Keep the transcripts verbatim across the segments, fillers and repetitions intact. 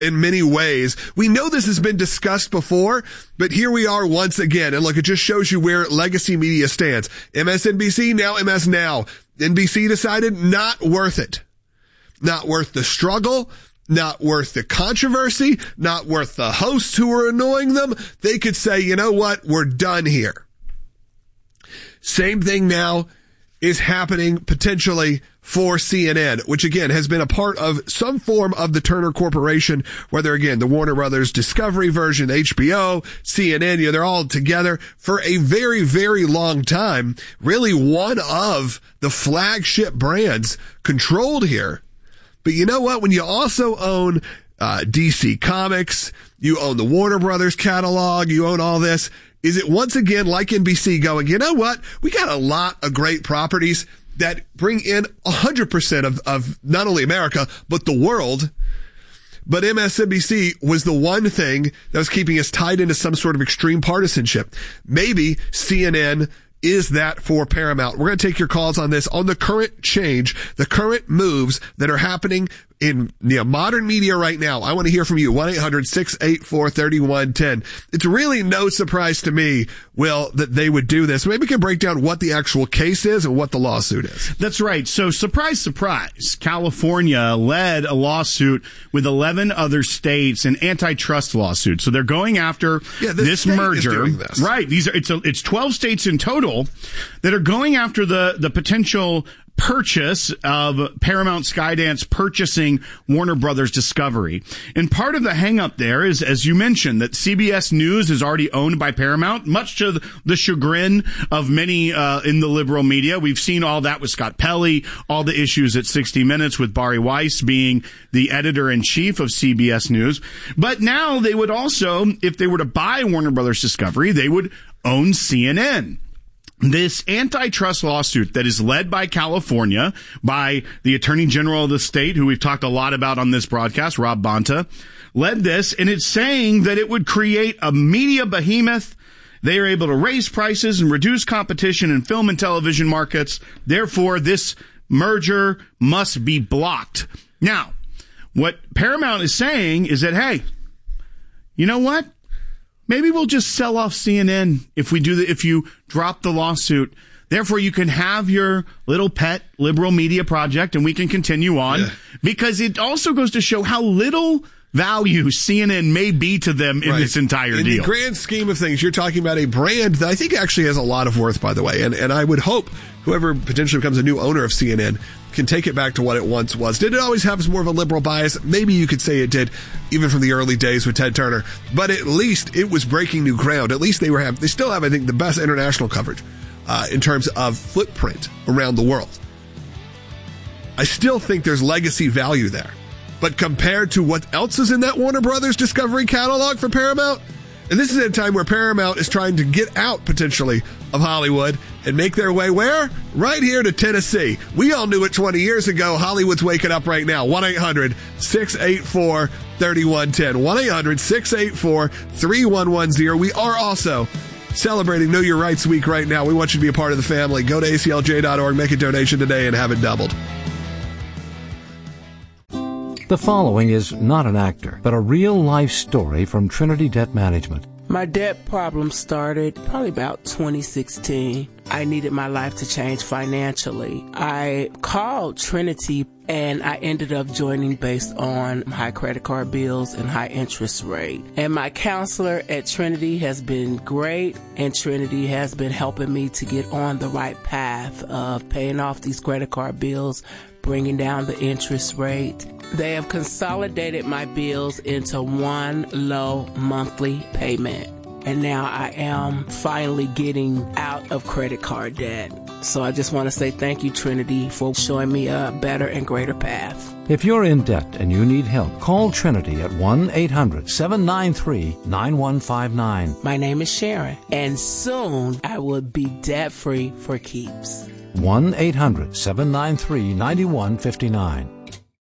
in many ways. We know this has been discussed before, but here we are once again. And look, it just shows you where legacy media stands. M S N B C, now M S Now. N B C decided not worth it. Not worth the struggle, not worth the controversy, not worth the hosts who were annoying them. They could say, you know what, we're done here. Same thing now is happening potentially for C N N, which again has been a part of some form of the Turner Corporation, whether again the Warner Brothers Discovery version, H B O, C N N, you know, they're all together for a very, very long time. Really one of the flagship brands controlled here. But you know what? When you also own uh D C Comics, you own the Warner Brothers catalog, you own all this, is it once again like N B C going, you know what? We got a lot of great properties that bring in one hundred percent of, of not only America, but the world. But M S N B C was the one thing that was keeping us tied into some sort of extreme partisanship. Maybe C N N is that for Paramount. We're going to take your calls on this, on the current change, the current moves that are happening in you know, modern media right now. I want to hear from you. one eight hundred six eight four three one one zero. It's really no surprise to me, Will, that they would do this. Maybe we can break down what the actual case is and what the lawsuit is. That's right. So surprise, surprise. California led a lawsuit with eleven other states, an antitrust lawsuit. So they're going after yeah, this merger. This. Right. These are, it's a, it's twelve states in total that are going after the, the potential purchase of Paramount Skydance purchasing Warner Brothers Discovery. And part of the hang-up there is, as you mentioned, that C B S News is already owned by Paramount, much to the chagrin of many uh, in the liberal media. We've seen all that with Scott Pelley, all the issues at sixty minutes with Bari Weiss being the editor-in-chief of C B S News. But now they would also, if they were to buy Warner Brothers Discovery, they would own C N N. This antitrust lawsuit that is led by California, by the Attorney General of the state, who we've talked a lot about on this broadcast, Rob Bonta, led this, and it's saying that it would create a media behemoth. They are able to raise prices and reduce competition in film and television markets. Therefore, this merger must be blocked. Now, what Paramount is saying is that, hey, you know what? Maybe we'll just sell off C N N if we do the, if you drop the lawsuit. Therefore, you can have your little pet liberal media project and we can continue on, yeah. Because it also goes to show how little value C N N may be to them in right. this entire in deal. In the grand scheme of things, you're talking about a brand that I think actually has a lot of worth, by the way. And, and I would hope whoever potentially becomes a new owner of C N N can take it back to what it once was. Did it always have more of a liberal bias? Maybe you could say it did, even from the early days with Ted Turner. But at least it was breaking new ground. At least they were have, they still have, I think, the best international coverage uh, in terms of footprint around the world. I still think there's legacy value there. But compared to what else is in that Warner Brothers Discovery catalog for Paramount, and this is at a time where Paramount is trying to get out, potentially, of Hollywood and make their way where? Right here to Tennessee. We all knew it twenty years ago. Hollywood's waking up right now. one eight hundred six eight four three one one zero. one eight hundred six eight four three one one zero. We are also celebrating Know Your Rights Week right now. We want you to be a part of the family. Go to A C L J dot org, make a donation today, and have it doubled. The following is not an actor, but a real-life story from Trinity Debt Management. My debt problem started probably about twenty sixteen. I needed my life to change financially. I called Trinity and I ended up joining based on high credit card bills and high interest rate. And my counselor at Trinity has been great, and Trinity has been helping me to get on the right path of paying off these credit card bills, bringing down the interest rate. They have consolidated my bills into one low monthly payment. And now I am finally getting out of credit card debt. So I just want to say thank you, Trinity, for showing me a better and greater path. If you're in debt and you need help, call Trinity at one eight hundred seven nine three nine one five nine. My name is Sharon, and soon I will be debt-free for keeps. one eight hundred seven nine three nine one five nine.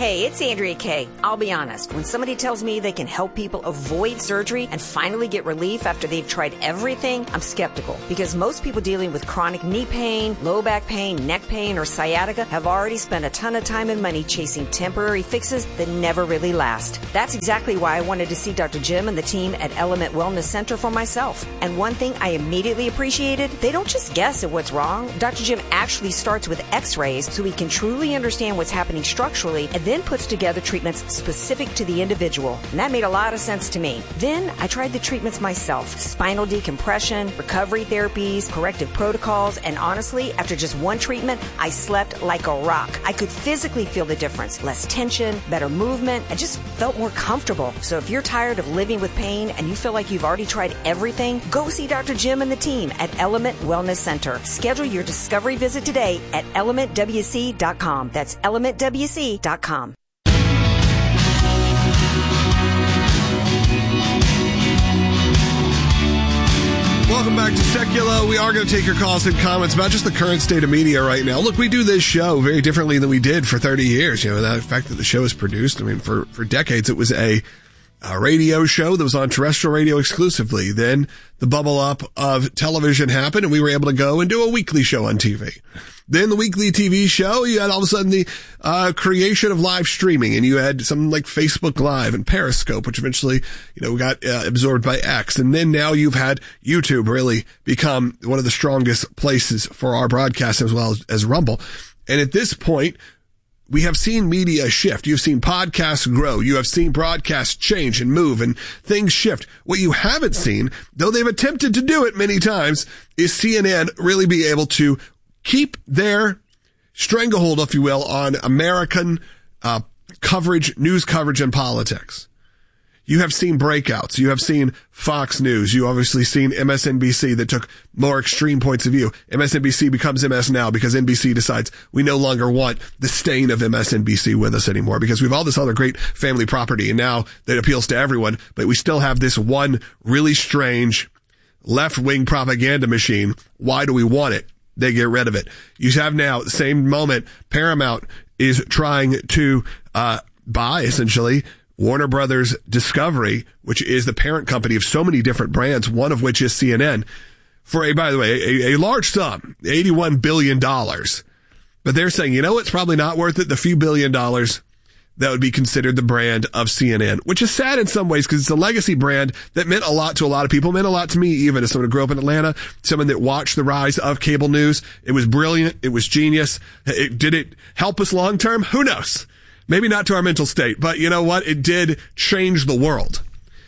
Hey, it's Andrea Kay. I'll be honest. When somebody tells me they can help people avoid surgery and finally get relief after they've tried everything, I'm skeptical. Because most people dealing with chronic knee pain, low back pain, neck pain, or sciatica have already spent a ton of time and money chasing temporary fixes that never really last. That's exactly why I wanted to see Doctor Jim and the team at Element Wellness Center for myself. And one thing I immediately appreciated, they don't just guess at what's wrong. Doctor Jim actually starts with x-rays so he can truly understand what's happening structurally and then puts together treatments specific to the individual. And that made a lot of sense to me. Then I tried the treatments myself. Spinal decompression, recovery therapies, corrective protocols, and honestly, after just one treatment, I slept like a rock. I could physically feel the difference. Less tension, better movement. I just felt more comfortable. So if you're tired of living with pain and you feel like you've already tried everything, go see Doctor Jim and the team at Element Wellness Center. Schedule your discovery visit today at element w c dot com. That's element w c dot com. Welcome back to Secular. We are going to take your calls and comments about just the current state of media right now. Look, we do this show very differently than we did for thirty years. You know, the fact that the show is produced, I mean, for, for decades, it was a, a radio show that was on terrestrial radio exclusively. Then the bubble up of television happened and we were able to go and do a weekly show on T V. Then the weekly T V show, you had all of a sudden the uh creation of live streaming, and you had something like Facebook Live and Periscope, which eventually, you know, got uh, absorbed by X. And then now you've had YouTube really become one of the strongest places for our broadcast as well as, as Rumble. And at this point, we have seen media shift. You've seen podcasts grow. You have seen broadcasts change and move and things shift. What you haven't seen, though they've attempted to do it many times, is C N N really be able to keep their stranglehold, if you will, on American uh coverage, news coverage, and politics. You have seen breakouts. You have seen Fox News. You obviously seen M S N B C that took more extreme points of view. M S N B C becomes M S Now because N B C decides we no longer want the stain of M S N B C with us anymore because we have all this other great family property and now that appeals to everyone, but we still have this one really strange left-wing propaganda machine. Why do we want it? They get rid of it. You have now, the same moment, Paramount is trying to uh buy, essentially, Warner Brothers Discovery, which is the parent company of so many different brands, one of which is C N N, for a, by the way, a, a large sum, eighty-one billion dollars. But they're saying, you know, it's probably not worth it, the few billion dollars that would be considered the brand of C N N, which is sad in some ways because it's a legacy brand that meant a lot to a lot of people, meant a lot to me even as someone who grew up in Atlanta, someone that watched the rise of cable news. It was brilliant. It was genius. It, did it help us long term? Who knows? Maybe not to our mental state, but you know what? It did change the world.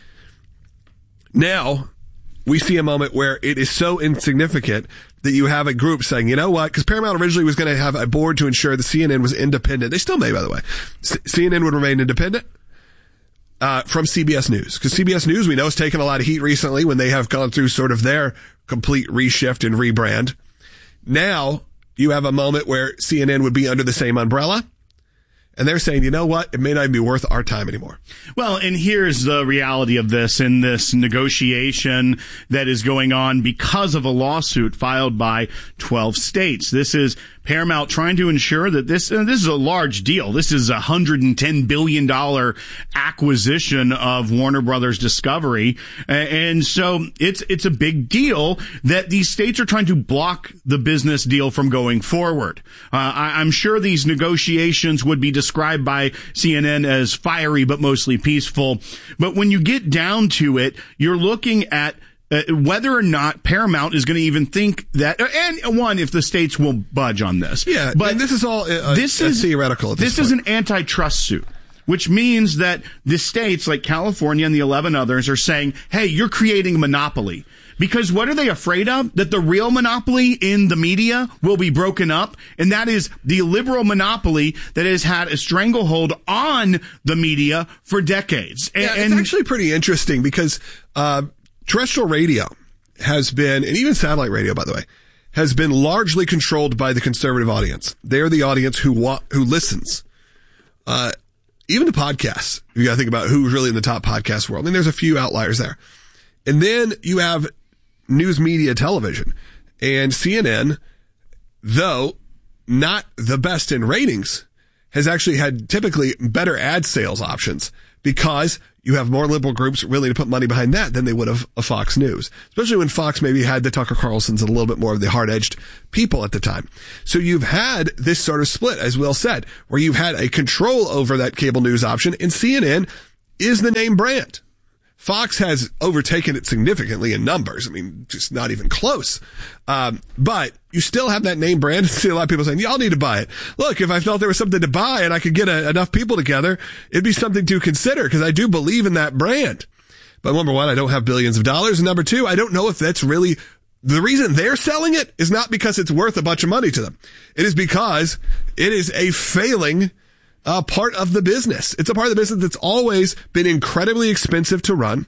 Now, we see a moment where it is so insignificant that you have a group saying, you know what? Because Paramount originally was going to have a board to ensure the C N N was independent. They still may, by the way. C- CNN would remain independent uh, from C B S News. Because C B S News, we know, has taken a lot of heat recently when they have gone through sort of their complete reshift and rebrand. Now, you have a moment where C N N would be under the same umbrella. And they're saying, you know what? It may not even be worth our time anymore. Well, and here's the reality of this in this negotiation that is going on because of a lawsuit filed by twelve states. This is Paramount trying to ensure that this, uh, this is a large deal. This is a one hundred ten billion dollars acquisition of Warner Brothers Discovery. And so it's, it's a big deal that these states are trying to block the business deal from going forward. Uh, I, I'm sure these negotiations would be described by C N N as fiery, but mostly peaceful. But when you get down to it, you're looking at Uh, whether or not Paramount is going to even think that, and one, if the states will budge on this. Yeah, but and this is all uh, this uh, is theoretical. At this this point. is an antitrust suit, which means that the states like California and the eleven others are saying, hey, you're creating a monopoly. Because what are they afraid of? That the real monopoly in the media will be broken up, and that is the liberal monopoly that has had a stranglehold on the media for decades. And, yeah, it's actually pretty interesting because uh terrestrial radio has been, and even satellite radio, by the way, has been largely controlled by the conservative audience. They're the audience who wa- who listens. Uh, even to podcasts. You gotta think about who's really in the top podcast world. I mean, there's a few outliers there. And then you have news media television. And C N N, though not the best in ratings, has actually had typically better ad sales options because you have more liberal groups willing to put money behind that than they would have a Fox News, especially when Fox maybe had the Tucker Carlsons and a little bit more of the hard-edged people at the time. So you've had this sort of split, as Will said, where you've had a control over that cable news option, and C N N is the name brand. Fox has overtaken it significantly in numbers. I mean, just not even close. Um, but you still have that name brand. I see a lot of people saying, y'all need to buy it. Look, if I felt there was something to buy and I could get a, enough people together, it'd be something to consider because I do believe in that brand. But number one, I don't have billions of dollars. And number two, I don't know if that's really the reason they're selling it is not because it's worth a bunch of money to them. It is because it is a failing Uh, part of the business. It's a part of the business that's always been incredibly expensive to run.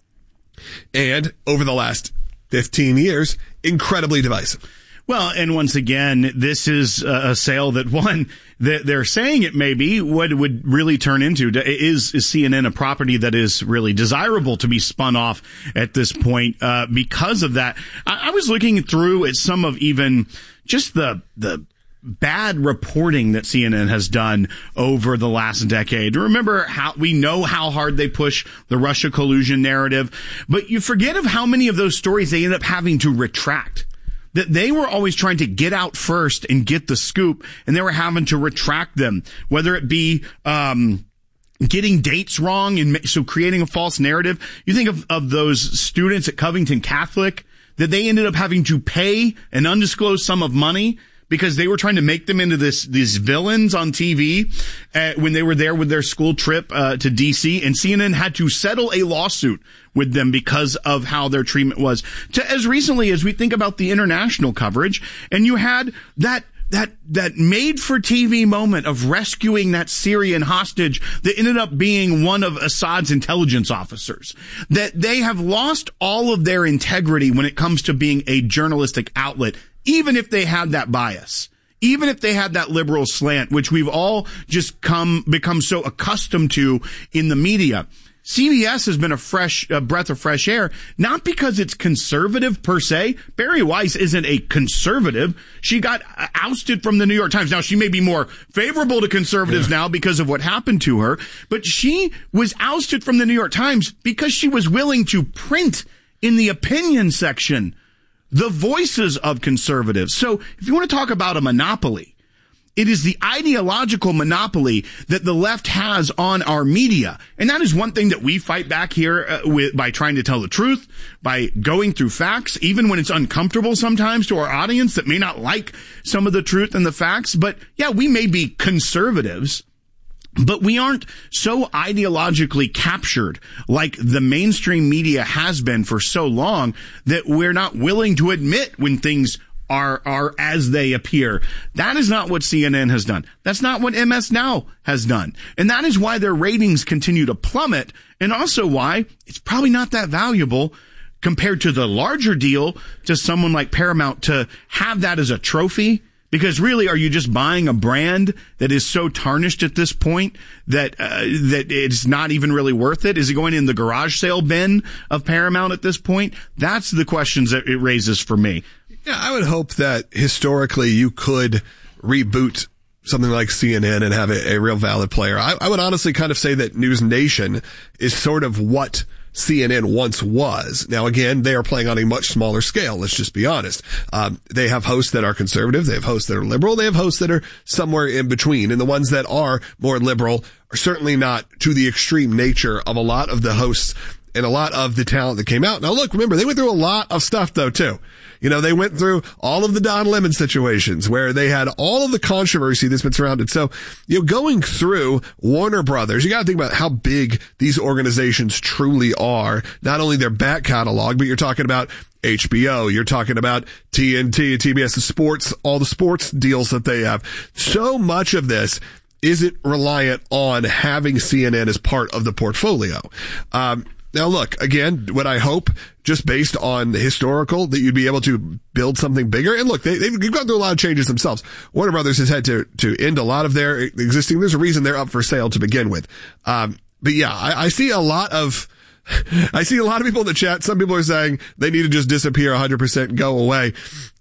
And over the last fifteen years, incredibly divisive. Well, and once again, this is a sale that one, that they're saying it may be what it would really turn into. Is, is C N N a property that is really desirable to be spun off at this point? Uh, because of that, I, I was looking through at some of even just the, the, bad reporting that C N N has done over the last decade. Remember how we know how hard they push the Russia collusion narrative, but you forget of how many of those stories they end up having to retract. That they were always trying to get out first and get the scoop, and they were having to retract them, whether it be um getting dates wrong and so creating a false narrative. You think of, of those students at Covington Catholic that they ended up having to pay an undisclosed sum of money because they were trying to make them into this, these villains on T V uh, when they were there with their school trip uh, to D C, and C N N had to settle a lawsuit with them because of how their treatment was. To as recently as we think about the international coverage, and you had that that that made-for-T V moment of rescuing that Syrian hostage that ended up being one of Assad's intelligence officers, that they have lost all of their integrity when it comes to being a journalistic outlet, even if they had that bias, even if they had that liberal slant, which we've all just come become so accustomed to in the media. C B S has been a fresh a breath of fresh air, not because it's conservative per se. Bari Weiss isn't a conservative. She got ousted from the New York Times. Now, she may be more favorable to conservatives yeah. now because of what happened to her, but she was ousted from the New York Times because she was willing to print in the opinion section the voices of conservatives. So if you want to talk about a monopoly, it is the ideological monopoly that the left has on our media. And that is one thing that we fight back here uh, with, by trying to tell the truth, by going through facts, even when it's uncomfortable sometimes to our audience that may not like some of the truth and the facts. But yeah, we may be conservatives, but we aren't so ideologically captured like the mainstream media has been for so long that we're not willing to admit when things are are as they appear. That is not what C N N has done. That's not what M S Now has done. And that is why their ratings continue to plummet, and also why it's probably not that valuable compared to the larger deal to someone like Paramount to have that as a trophy. Because really, are you just buying a brand that is so tarnished at this point that uh, that it's not even really worth it? Is it going in the garage sale bin of Paramount at this point? That's the questions that it raises for me. Yeah, I would hope that historically you could reboot something like C N N and have a, a real valid player. I, I would honestly kind of say that News Nation is sort of what C N N once was. Now, again, they are playing on a much smaller scale. Let's just be honest. Um, they have hosts that are conservative. They have hosts that are liberal. They have hosts that are somewhere in between. And the ones that are more liberal are certainly not to the extreme nature of a lot of the hosts and a lot of the talent that came out. Now, look, remember, they went through a lot of stuff, though, too. You know, they went through all of the Don Lemon situations where they had all of the controversy that's been surrounded. So, you know, going through Warner Brothers, you got to think about how big these organizations truly are. Not only their back catalog, but you're talking about H B O, you're talking about T N T, T B S, the sports, all the sports deals that they have. So much of this isn't reliant on having C N N as part of the portfolio. Um, Now, look, again, what I hope, just based on the historical, that you'd be able to build something bigger. And look, they, they've gone through a lot of changes themselves. Warner Brothers has had to, to end a lot of their existing. There's a reason they're up for sale to begin with. Um, but yeah, I, I see a lot of, I see a lot of people in the chat. Some people are saying they need to just disappear one hundred percent and go away.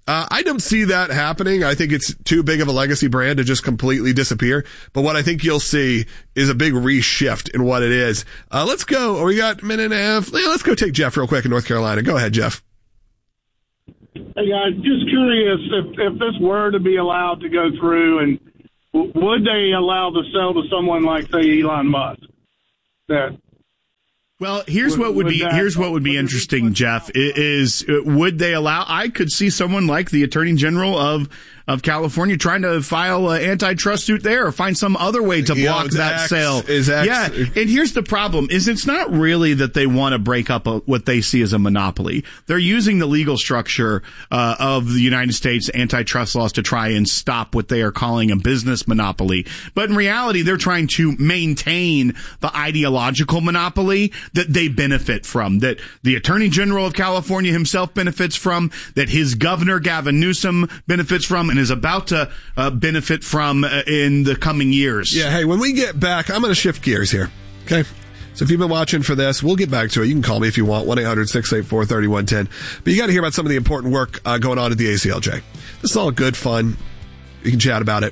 Uh, I don't see that happening. I think it's too big of a legacy brand to just completely disappear. But what I think you'll see is a big reshift in what it is. Uh, let's go. We got a minute and a half. Yeah, let's go take Jeff real quick in North Carolina. Go ahead, Jeff. Hey, guys, just curious if, if this were to be allowed to go through, and w- would they allow the sale to someone like, say, Elon Musk? That Well, here's what would be here's what would be interesting, Jeff, is would they allow, I could see someone like the Attorney General of of California trying to file an antitrust suit there or find some other way to You block know, that X sale. is X. Yeah, and here's the problem, is it's not really that they want to break up a, what they see as a monopoly. They're using the legal structure uh, of the United States antitrust laws to try and stop what they are calling a business monopoly. But in reality, they're trying to maintain the ideological monopoly that they benefit from, that the Attorney General of California himself benefits from, that his governor, Gavin Newsom, benefits from, and is about to uh, benefit from uh, in the coming years. Yeah, hey, when we get back, I'm going to shift gears here, okay? So if you've been watching for this, we'll get back to it. You can call me if you want, one eight hundred six eight four three one one zero. But you got to hear about some of the important work uh, going on at the A C L J. This is all good fun. You can chat about it.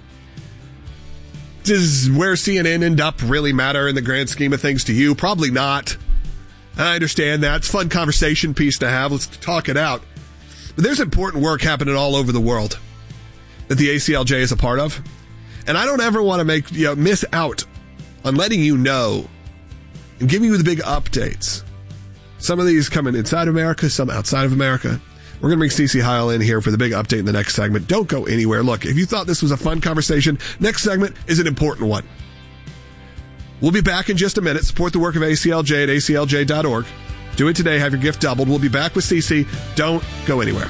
Does where C N N end up really matter in the grand scheme of things to you? Probably not. I understand that. It's a fun conversation piece to have. Let's talk it out. But there's important work happening all over the world that the A C L J is a part of. And I don't ever want to make, you know, miss out on letting you know and giving you the big updates. Some of these coming inside America, some outside of America. We're going to bring Cece Heil in here for the big update in the next segment. Don't go anywhere. Look, if you thought this was a fun conversation, next segment is an important one. We'll be back in just a minute. Support the work of A C L J at A C L J dot org. Do it today. Have your gift doubled. We'll be back with Cece. Don't go anywhere.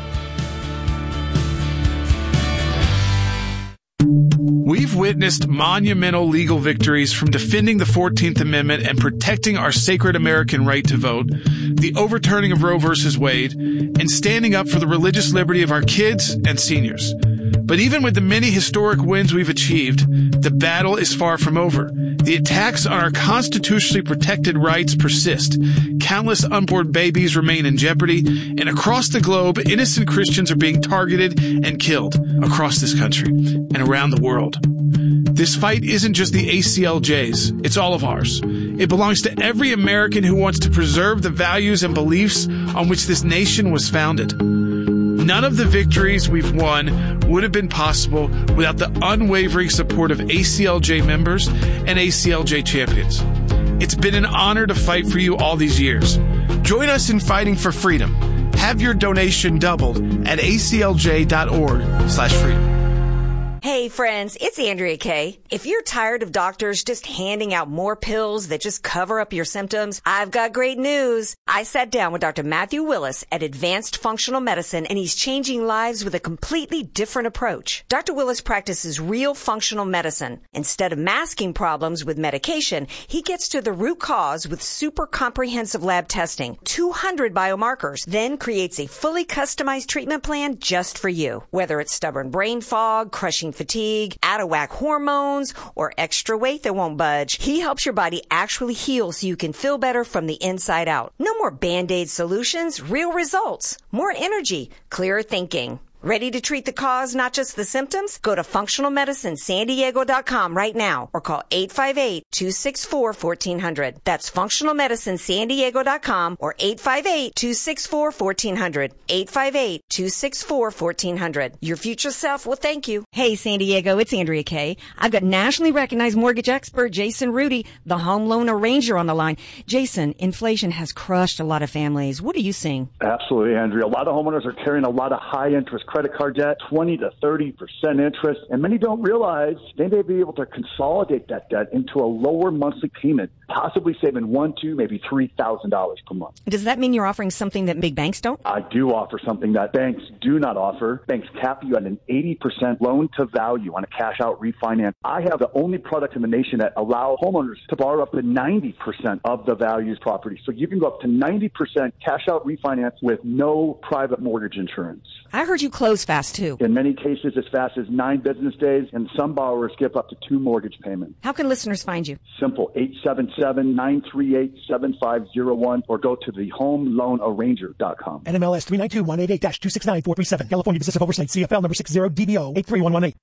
We've witnessed monumental legal victories from defending the fourteenth Amendment and protecting our sacred American right to vote, the overturning of Roe versus Wade, and standing up for the religious liberty of our kids and seniors. But even with the many historic wins we've achieved, the battle is far from over. The attacks on our constitutionally protected rights persist. Countless unborn babies remain in jeopardy, and across the globe, innocent Christians are being targeted and killed across this country and around the world. This fight isn't just the A C L J's, it's all of ours. It belongs to every American who wants to preserve the values and beliefs on which this nation was founded. None of the victories we've won would have been possible without the unwavering support of A C L J members and A C L J champions. It's been an honor to fight for you all these years. Join us in fighting for freedom. Have your donation doubled at A C L J dot org slash freedom. Hey friends, it's Andrea Kay. If you're tired of doctors just handing out more pills that just cover up your symptoms, I've got great news. I sat down with Doctor Matthew Willis at Advanced Functional Medicine, and he's changing lives with a completely different approach. Doctor Willis practices real functional medicine. Instead of masking problems with medication, he gets to the root cause with super comprehensive lab testing, two hundred biomarkers, then creates a fully customized treatment plan just for you. Whether it's stubborn brain fog, crushing fatigue, out-of-whack hormones, or extra weight that won't budge, he helps your body actually heal so you can feel better from the inside out. No more Band-Aid solutions, real results, more energy, clearer thinking. Ready to treat the cause, not just the symptoms? Go to functional medicine san diego dot com right now or call eight five eight, two six four, one four zero zero. That's functional medicine san diego dot com or eight five eight, two six four, one four zero zero. eight five eight, two six four, one four zero zero. Your future self will thank you. Hey, San Diego, it's Andrea Kay. I've got nationally recognized mortgage expert Jason Rudy, the home loan arranger, on the line. Jason, inflation has crushed a lot of families. What are you seeing? Absolutely, Andrea. A lot of homeowners are carrying a lot of high-interest credit card debt, twenty to thirty percent interest, and many don't realize they may be able to consolidate that debt into a lower monthly payment, possibly saving one, two, maybe three thousand dollars per month. Does that mean you're offering something that big banks don't? I do offer something that banks do not offer. Banks cap you at an eighty percent loan to value on a cash out refinance. I have the only product in the nation that allow homeowners to borrow up to ninety percent of the value's property. So you can go up to ninety percent cash out refinance with no private mortgage insurance. I heard you close fast, too. In many cases, as fast as nine business days, and some borrowers skip up to two mortgage payments. How can listeners find you? Simple, eight seven six, seven, nine three eight, seven five zero one or go to the home loan arranger dot com. N M L S three nine two one eight eight two six nine four three seven. California Business of Oversight. C F L number six zero D B O eight three one one eight.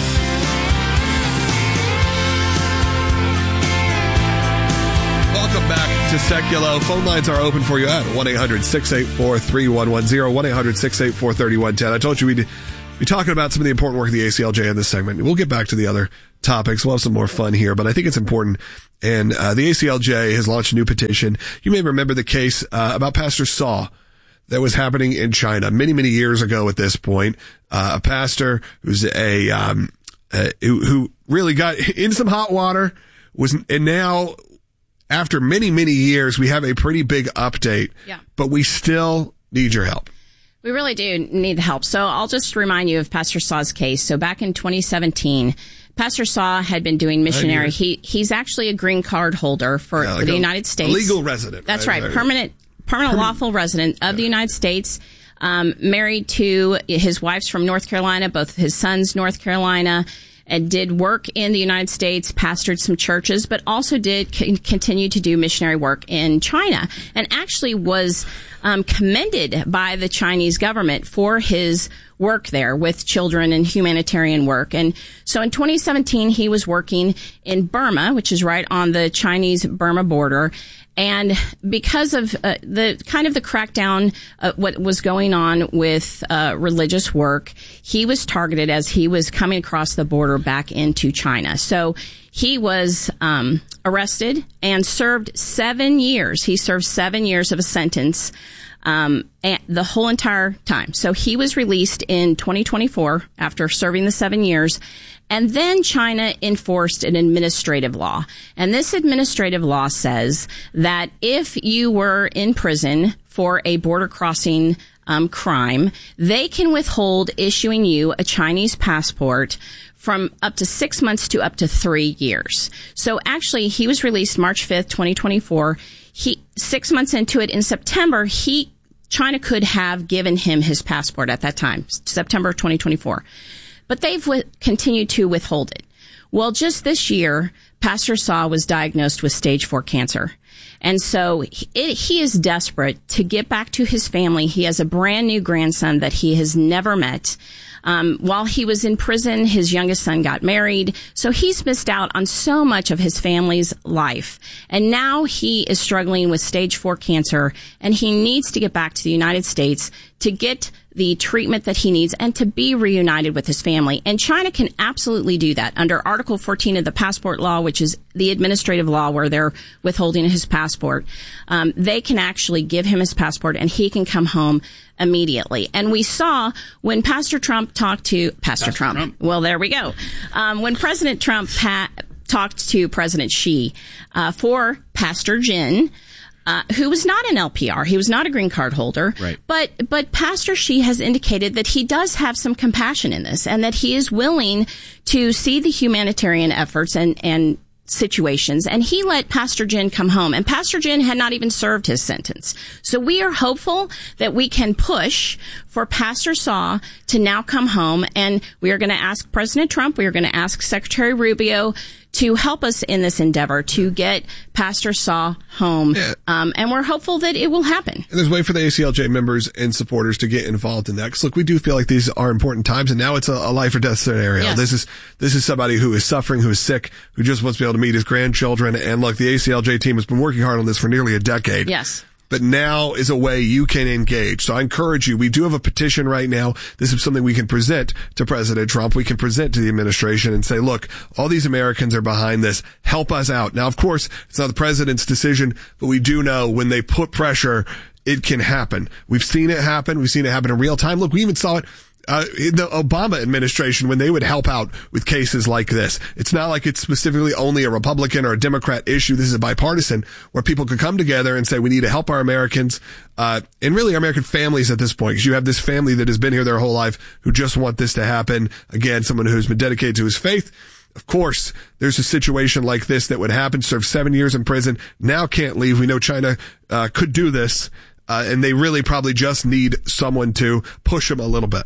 Welcome back to Seculo. Phone lines are open for you at one eight hundred six eight four three one one zero, one eight hundred six eight four three one one zero. I told you we'd be talking about some of the important work of the A C L J in this segment. We'll get back to the other topics. We'll have some more fun here, but I think it's important. And uh, the A C L J has launched a new petition. You may remember the case uh, about Pastor Saw that was happening in China many, many years ago at this point. Uh, a pastor who's a um, uh, who, who really got in some hot water, was and now after many, many years, we have a pretty big update, yeah. but we still need your help. We really do need the help. So I'll just remind you of Pastor Saw's case. So back in twenty seventeen, Pastor Saw had been doing missionary. He He's actually a green card holder for, yeah, like for the a, United States. A legal resident. That's right. right. right. Permanent, permanent, permanent lawful resident of yeah. the United States. Um, married to his wife's from North Carolina, both his sons, North Carolina, and did work in the United States, pastored some churches, but also did c- continue to do missionary work in China, and actually was um, commended by the Chinese government for his work there with children and humanitarian work. And so in twenty seventeen, he was working in Burma, which is right on the Chinese-Burma border. And because of uh, the kind of the crackdown, uh, what was going on with uh, religious work, he was targeted as he was coming across the border back into China. So he was um, arrested and served seven years. He served seven years of a sentence um, and the whole entire time. So he was released in twenty twenty-four after serving the seven years. And then China enforced an administrative law. And this administrative law says that if you were in prison for a border crossing um, crime, they can withhold issuing you a Chinese passport from up to six months to up to three years. So actually, he was released March fifth, twenty twenty-four. He, six months into it, in September, he, China could have given him his passport at that time, September twenty twenty-four. But they've w- continued to withhold it. Well, just this year, Pastor Saw was diagnosed with stage four cancer. And so he, it, he is desperate to get back to his family. He has a brand new grandson that he has never met. Um, while he was in prison, his youngest son got married. So he's missed out on so much of his family's life. And now he is struggling with stage four cancer, and he needs to get back to the United States to get the treatment that he needs and to be reunited with his family. And China can absolutely do that under Article fourteen of the passport law, which is the administrative law where they're withholding his passport. Um, they can actually give him his passport and he can come home immediately. And we saw when Pastor Trump talked to Pastor, Pastor Trump, Trump. Well, there we go. Um, when President Trump pa- talked to President Xi uh, for Pastor Jin, Uh, who was not an L P R. He was not a green card holder. Right. But but Pastor Xi has indicated that he does have some compassion in this and that he is willing to see the humanitarian efforts and, and situations. And he let Pastor Jin come home. And Pastor Jin had not even served his sentence. So we are hopeful that we can push for Pastor Saw to now come home. And we are going to ask President Trump, we are going to ask Secretary Rubio to help us in this endeavor to get Pastor Saw home. Yeah. Um, and we're hopeful that it will happen. And there's a way for the A C L J members and supporters to get involved in that. Because look, we do feel like these are important times, and now it's a, a life or death scenario. Yes. This is, this is somebody who is suffering, who is sick, who just wants to be able to meet his grandchildren. And look, the A C L J team has been working hard on this for nearly a decade. Yes. But now is a way you can engage. So I encourage you. We do have a petition right now. This is something we can present to President Trump. We can present to the administration and say, look, all these Americans are behind this. Help us out. Now, of course, it's not the president's decision, but we do know when they put pressure, it can happen. We've seen it happen. We've seen it happen in real time. Look, we even saw it Uh, in the Obama administration when they would help out with cases like this. It's not like it's specifically only a Republican or a Democrat issue. This is a bipartisan where people could come together and say, we need to help our Americans, uh, and really our American families at this point, because you have this family that has been here their whole life who just want this to happen. Again, someone who's been dedicated to his faith. Of course, there's a situation like this that would happen, serve seven years in prison, now can't leave. We know China, uh, could do this, uh, and they really probably just need someone to push them a little bit.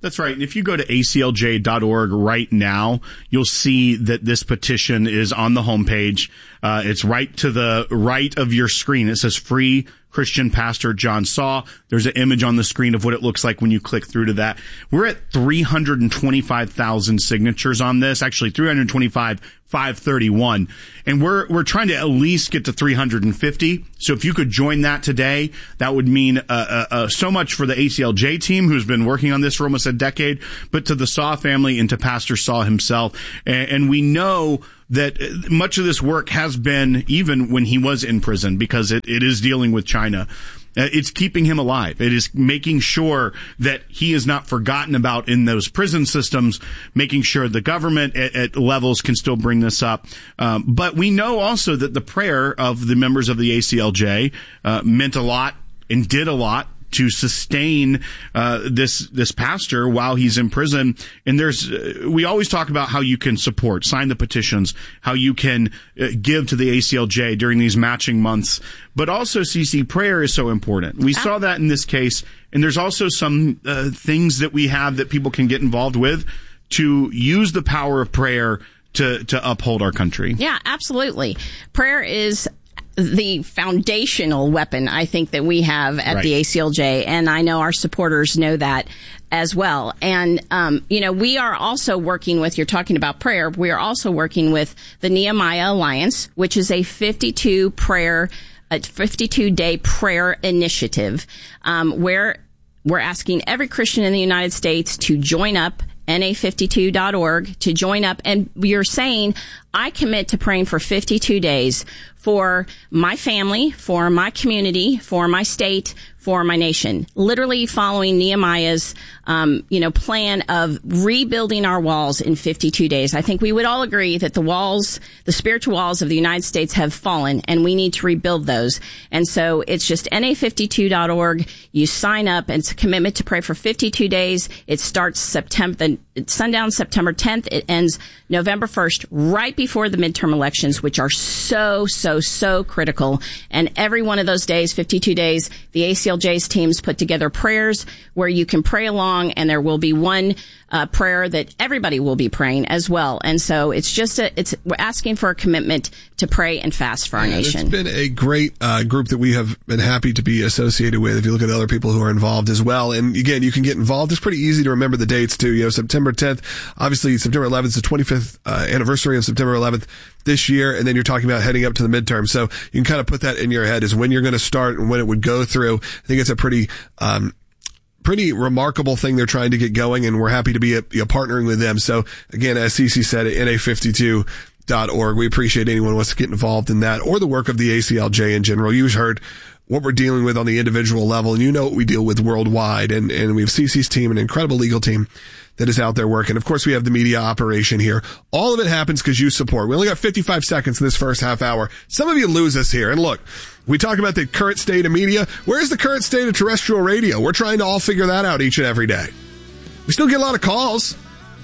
That's right. And if you go to A C L J dot org right now, you'll see that this petition is on the homepage. Uh, it's right to the right of your screen. It says Free Christian Pastor John Saw. There's an image on the screen of what it looks like when you click through to that. We're at three hundred twenty-five thousand signatures on this. Actually, three hundred twenty-five, five thirty-one. And we're, we're trying to at least get to three hundred fifty. So if you could join that today, that would mean, uh, uh, uh, so much for the A C L J team who's been working on this for almost a decade, but to the Saw family and to Pastor Saw himself. And, and we know that much of this work has been even when he was in prison, because it, it is dealing with China. Uh, it's keeping him alive. It is making sure that he is not forgotten about in those prison systems, making sure the government at, at levels can still bring this up. Um, but we know also that the prayer of the members of the A C L J uh, meant a lot and did a lot to sustain uh this this pastor while he's in prison. And there's uh, we always talk about how you can support, sign the petitions, how you can uh, give to the A C L J during these matching months. But also, C C, prayer is so important. We saw that in this case, and there's also some uh, things that we have that people can get involved with to use the power of prayer to to uphold our country. Yeah, absolutely. Prayer is the foundational weapon, I think, that we have at right. the A C L J, and I know our supporters know that as well. And, um, you know, we are also working with, you're talking about prayer, we are also working with the Nehemiah Alliance, which is a fifty-two prayer, a fifty-two day prayer initiative, um, where we're asking every Christian in the United States to join up, N A fifty-two dot org, to join up. And you're saying, I commit to praying for fifty-two days for my family, for my community, for my state, for my nation. Literally following Nehemiah's, um, you know, plan of rebuilding our walls in fifty-two days. I think we would all agree that the walls, the spiritual walls of the United States have fallen, and we need to rebuild those. And so it's just N A fifty-two dot org. You sign up, and it's a commitment to pray for fifty-two days. It starts September, sundown September tenth. It ends November first, right before the midterm elections, which are so, so, so critical. And every one of those days, fifty-two days, the A C L J's teams put together prayers where you can pray along, and there will be one uh, prayer that everybody will be praying as well. And so it's just a, it's, we're asking for a commitment to pray and fast for our yeah, nation. It's been a great uh, group that we have been happy to be associated with. If you look at other people who are involved as well. And again, you can get involved. It's pretty easy to remember the dates too. You know, September tenth, obviously September eleventh is the twenty-fifth uh, anniversary of September eleventh this year. And then you're talking about heading up to the midterm. So you can kind of put that in your head is when you're going to start and when it would go through. I think it's a pretty, um, pretty remarkable thing they're trying to get going, and we're happy to be a, a partnering with them. So again, as Cece said, at N A fifty-two dot org, we appreciate anyone who wants to get involved in that or the work of the A C L J in general. You've heard what we're dealing with on the individual level, and you know what we deal with worldwide. And, and we have Cece's team, an incredible legal team that is out there working. Of course, we have the media operation here. All of it happens because you support. We only got fifty-five seconds in this first half hour. Some of you lose us here. And look, we talk about the current state of media. Where's the current state of terrestrial radio? We're trying to all figure that out each and every day. We still get a lot of calls.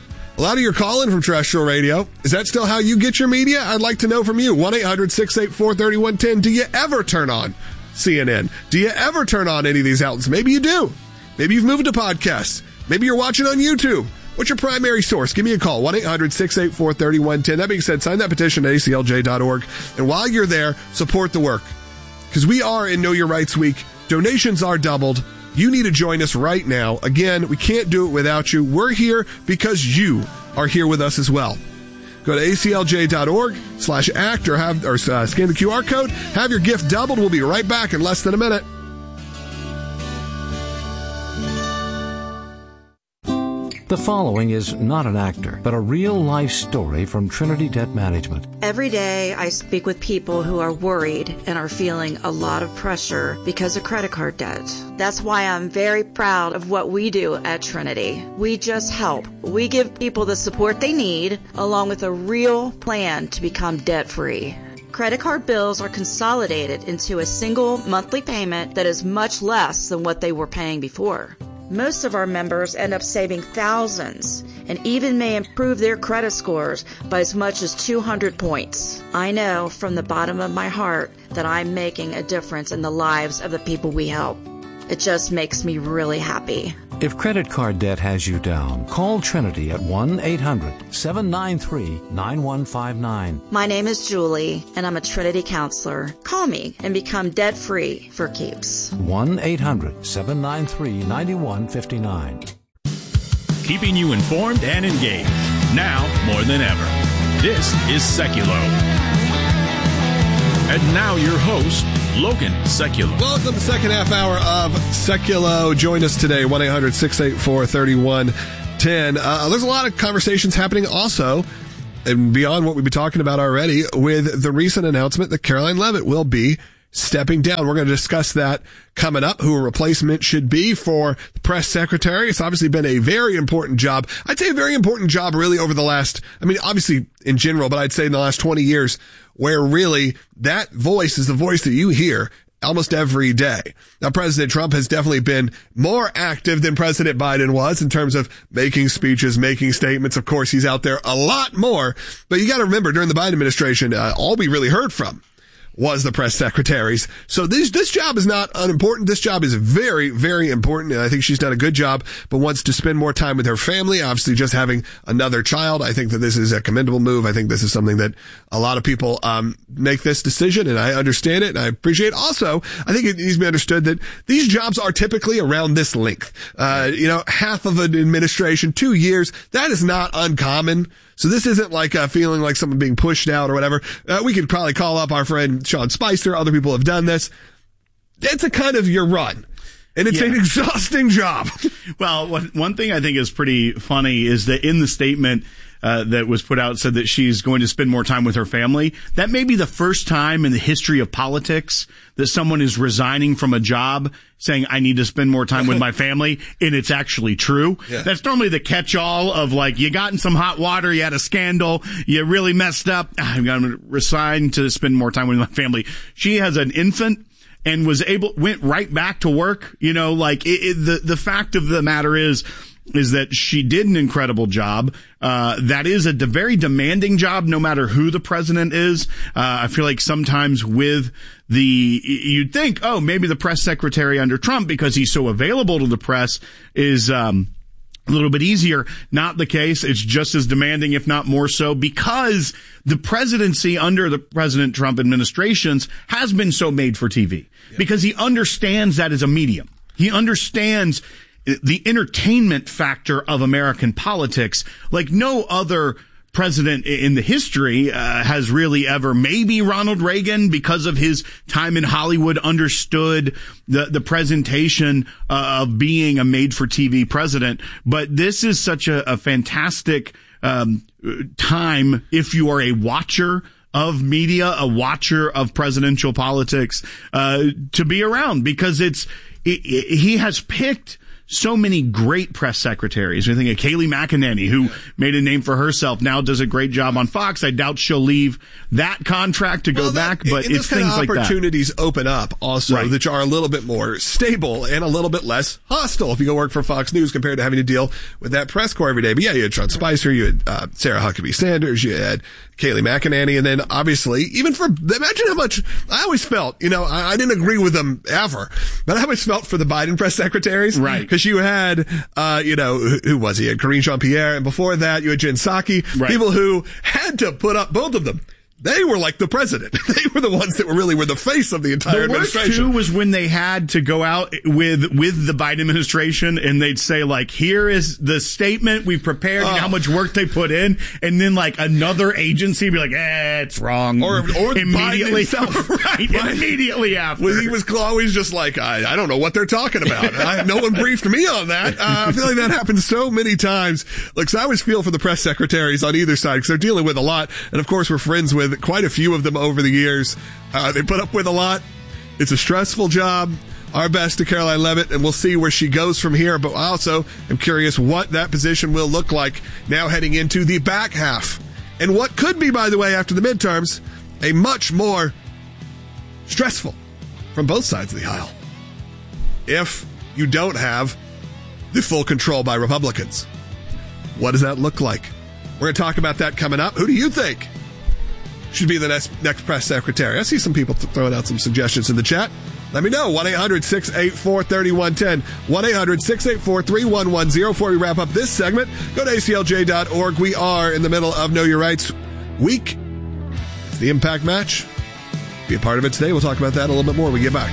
A lot of your calling from terrestrial radio. Is that still how you get your media? I'd like to know from you. one eight hundred six eight four three one one zero. Do you ever turn on C N N? Do you ever turn on any of these outlets? Maybe you do. Maybe you've moved to podcasts. Maybe you're watching on YouTube. What's your primary source? Give me a call. one eight hundred six eight four three one one zero. That being said, sign that petition at A C L J dot org. And while you're there, support the work. Because we are in Know Your Rights Week. Donations are doubled. You need to join us right now. Again, we can't do it without you. We're here because you are here with us as well. Go to A C L J dot org slash act or have or uh, scan the Q R code. Have your gift doubled. We'll be right back in less than a minute. The following is not an actor, but a real-life story from Trinity Debt Management. Every day I speak with people who are worried and are feeling a lot of pressure because of credit card debt. That's why I'm very proud of what we do at Trinity. We just help. We give people the support they need, along with a real plan to become debt-free. Credit card bills are consolidated into a single monthly payment that is much less than what they were paying before. Most of our members end up saving thousands and even may improve their credit scores by as much as two hundred points. I know from the bottom of my heart that I'm making a difference in the lives of the people we help. It just makes me really happy. If credit card debt has you down, call Trinity at one eight hundred seven nine three nine one five nine. My name is Julie, and I'm a Trinity counselor. Call me and become debt-free for keeps. one eight hundred seven nine three nine one five nine. Keeping you informed and engaged, now more than ever. This is Seculo. And now your host, Logan Sekulow. Welcome to the second half hour of Sekulow. Join us today, one eight hundred six eight four three one one zero. Uh, there's a lot of conversations happening also, and beyond what we've been talking about already, with the recent announcement that Karoline Leavitt will be stepping down. We're going to discuss that coming up, who a replacement should be for the press secretary. It's obviously been a very important job. I'd say a very important job really over the last, I mean, obviously in general, but I'd say in the last twenty years, where really that voice is the voice that you hear almost every day. Now, President Trump has definitely been more active than President Biden was in terms of making speeches, making statements. Of course, he's out there a lot more, but you got to remember during the Biden administration, uh, all we really heard from was the press secretaries. So this, this job is not unimportant. This job is very, very important. And I think she's done a good job, but wants to spend more time with her family. Obviously just having another child. I think that this is a commendable move. I think this is something that a lot of people, um, make this decision, and I understand it and I appreciate it. Also, I think it needs to be understood that these jobs are typically around this length. Uh, you know, half of an administration, two years, that is not uncommon. So this isn't like a feeling like someone being pushed out or whatever. Uh, we could probably call up our friend Sean Spicer. Other people have done this. It's a kind of your run. And it's yeah. an exhausting job. Well, one, one thing I think is pretty funny is that in the statement uh, that was put out said that she's going to spend more time with her family. That may be the first time in the history of politics that someone is resigning from a job saying, I need to spend more time with my family, and it's actually true. Yeah. That's normally the catch-all of, like, you got in some hot water, you had a scandal, you really messed up, I'm going to resign to spend more time with my family. She has an infant and was able, went right back to work. You know, like, it, it, the, the fact of the matter is, is that she did an incredible job. Uh, that is a de- very demanding job, no matter who the president is. Uh, I feel like sometimes with the, you'd think, oh, maybe the press secretary under Trump, because he's so available to the press, is, um, a little bit easier. Not the case. It's just as demanding, if not more so, because the presidency under the President Trump administrations has been so made for T V. Yeah. Because he understands that as a medium. He understands the entertainment factor of American politics like no other president in the history uh, has really ever. Maybe Ronald Reagan, because of his time in Hollywood, understood the the presentation uh, of being a made-for-T V president. But this is such a, a fantastic um, time if you are a watcher of media, a watcher of presidential politics, uh, to be around, because it's it, it, he has picked so many great press secretaries. I think of Kayleigh McEnany, who made a name for herself, now does a great job on Fox. I doubt she'll leave that contract to well, go that, back, but and it's things like that. Opportunities open up also right. that are a little bit more stable and a little bit less hostile if you go work for Fox News compared to having to deal with that press corps every day. But yeah, you had Sean Spicer, you had uh, Sarah Huckabee Sanders, you had Kayleigh McEnany, and then obviously, even for, imagine how much, I always felt, you know, I, I didn't agree with them ever, but I always felt for the Biden press secretaries. Right. Because you had, uh, you know, who, who was he? You had Karine Jean-Pierre, and before that, you had Jen Psaki, right. people who had to put up, both of them. They were like the president. They were the ones that were really were the face of the entire the administration. The worst, too, was when they had to go out with with the Biden administration and they'd say, like, here is the statement we've prepared, oh. and how much work they put in, and then, like, another agency would be like, eh, it's wrong. Or, or immediately. Himself. right, right, immediately after. Well, he was always just like, I, I don't know what they're talking about. I, no one briefed me on that. Uh, I feel like that happens so many times. Like, so I always feel for the press secretaries on either side, because they're dealing with a lot, and of course we're friends with quite a few of them over the years. Uh, they put up with a lot. It's a stressful job. Our best to Karoline Leavitt, and we'll see where she goes from here. But I also am curious what that position will look like now heading into the back half. And what could be, by the way, after the midterms, a much more stressful from both sides of the aisle if you don't have the full control by Republicans. What does that look like? We're going to talk about that coming up. Who do you think should be the next, next press secretary? I see some people throwing out some suggestions in the chat. Let me know. one eight hundred six eight four three one one zero. one eight hundred six eight four three one one zero. Before we wrap up this segment, go to A C L J dot org. We are in the middle of Know Your Rights Week. It's the Impact Match. Be a part of it today. We'll talk about that a little bit more when we get back.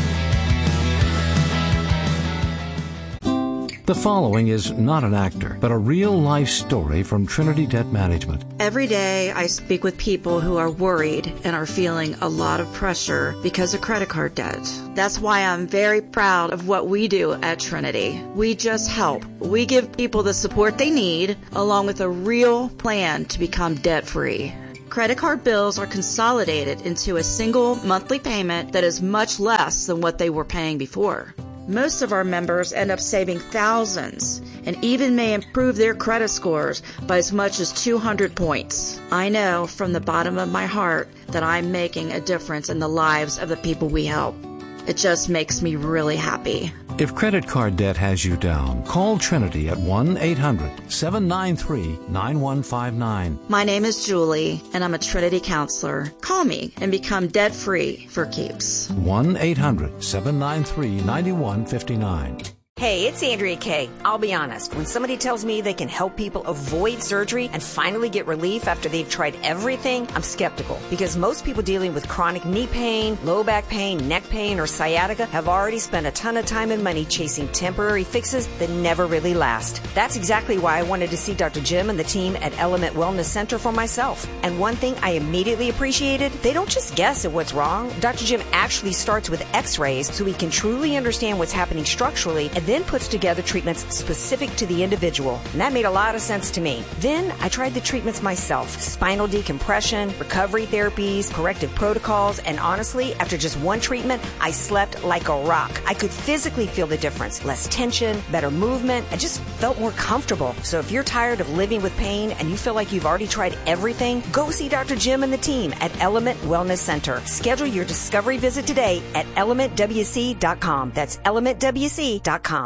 The following is not an actor, but a real-life story from Trinity Debt Management. Every day I speak with people who are worried and are feeling a lot of pressure because of credit card debt. That's why I'm very proud of what we do at Trinity. We just help. We give people the support they need, along with a real plan to become debt-free. Credit card bills are consolidated into a single monthly payment that is much less than what they were paying before. Most of our members end up saving thousands and even may improve their credit scores by as much as two hundred points. I know from the bottom of my heart that I'm making a difference in the lives of the people we help. It just makes me really happy. If credit card debt has you down, call Trinity at one eight hundred seven nine three nine one five nine. My name is Julie, and I'm a Trinity counselor. Call me and become debt-free for keeps. one eight hundred seven nine three nine one five nine. Hey, it's Andrea Kay. I'll be honest. When somebody tells me they can help people avoid surgery and finally get relief after they've tried everything, I'm skeptical. Because most people dealing with chronic knee pain, low back pain, neck pain, or sciatica have already spent a ton of time and money chasing temporary fixes that never really last. That's exactly why I wanted to see Doctor Jim and the team at Element Wellness Center for myself. And one thing I immediately appreciated, they don't just guess at what's wrong. Doctor Jim actually starts with x-rays so he can truly understand what's happening structurally and then puts together treatments specific to the individual. And that made a lot of sense to me. Then I tried the treatments myself. Spinal decompression, recovery therapies, corrective protocols, and honestly, after just one treatment, I slept like a rock. I could physically feel the difference. Less tension, better movement. I just felt more comfortable. So if you're tired of living with pain and you feel like you've already tried everything, go see Doctor Jim and the team at Element Wellness Center. Schedule your discovery visit today at element w c dot com. That's element w c dot com.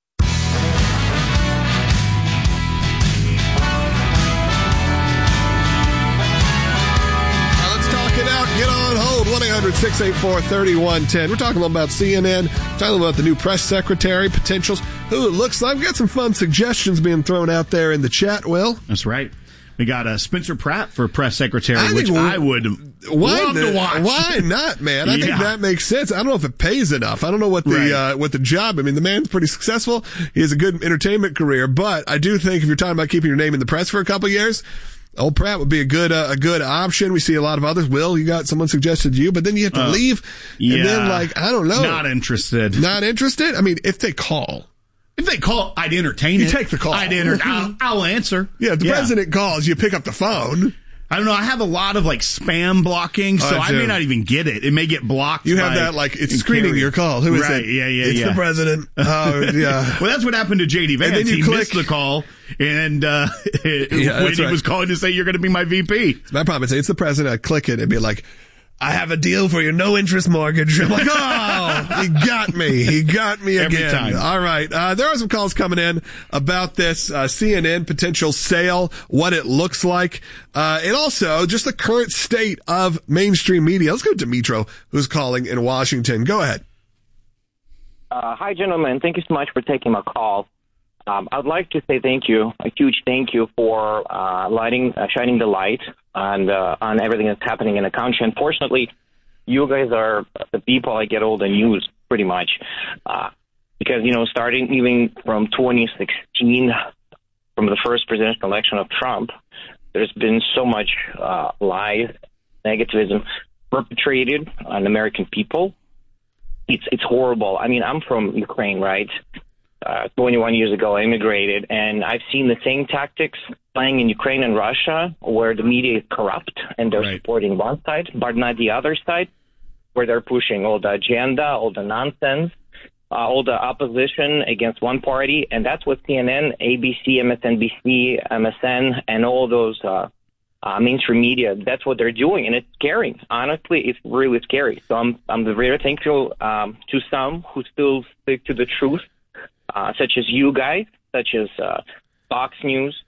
Get on hold, one eight hundred six eight four three one one zero. We're talking a little about C N N, talking about the new press secretary, potentials, who it looks like. We've got some fun suggestions being thrown out there in the chat, Will. That's right. We got uh, Spencer Pratt for press secretary, I which I would why love the, to watch. Why not, man? I yeah. think that makes sense. I don't know if it pays enough. I don't know what the right. uh, what the job. I mean, the man's pretty successful. He has a good entertainment career, but I do think if you're talking about keeping your name in the press for a couple of years, old Pratt would be a good uh, a good option. We see a lot of others. Will, you got someone suggested to you, but then you have to uh, leave, yeah. and then like I don't know, not interested. Not interested. I mean, if they call. If they call, I'd entertain you it. You take the call. I'd enter. I'll, I'll answer. Yeah, if the yeah. president calls, you pick up the phone. I don't know. I have a lot of like spam blocking, so I, I may not even get it. It may get blocked. You have that like it's screening your call. Who is right, it? Yeah, yeah, it's yeah. the president. Oh, yeah. Well, that's what happened to J D Vance. And then you he click. missed the call, and uh, yeah, when he right. was calling to say you're going to be my V P. So my problem is it's the president. I click it and be like, I have a deal for your no interest mortgage. I'm like, oh, he got me. He got me again. Every time. All right. Uh, there are some calls coming in about this uh, C N N potential sale, what it looks like, uh, and also just the current state of mainstream media. Let's go to Dimitro, who's calling in Washington. Go ahead. Uh, hi, gentlemen. Thank you so much for taking my call. Um, I'd like to say thank you, a huge thank you for uh, lighting, uh, shining the light on uh, on everything that's happening in the country. Unfortunately, you guys are the people I get all the news pretty much uh, because, you know, starting even from twenty sixteen, from the first presidential election of Trump, there's been so much uh, lies, negativism perpetrated on American people. It's it's horrible. I mean, I'm from Ukraine, right? Uh, twenty-one years ago, I immigrated, and I've seen the same tactics playing in Ukraine and Russia, where the media is corrupt and they're right. supporting one side, but not the other side, where they're pushing all the agenda, all the nonsense, uh, all the opposition against one party, and that's what C N N, A B C, M S N B C, M S N, and all those uh, uh, mainstream media, that's what they're doing, and it's scary. Honestly, it's really scary. So I'm I'm very thankful um, to some who still stick to the truth. Uh, such as you guys, such as uh, Fox News,